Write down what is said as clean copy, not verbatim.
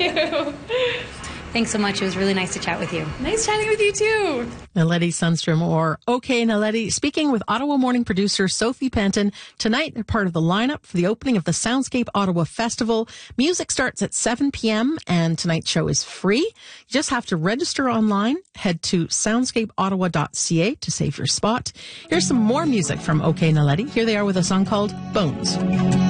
you. Thanks so much. It was really nice to chat with you. Nice chatting with you, too. Naledi Sundstrom, or OK Naledi, speaking with Ottawa Morning producer Sophie Penton. Tonight, they're part of the lineup for the opening of the Soundscape Ottawa Festival. Music starts at 7 p.m. and tonight's show is free. You just have to register online. Head to soundscapeottawa.ca to save your spot. Here's some more music from OK Naledi. Here they are with a song called Bones.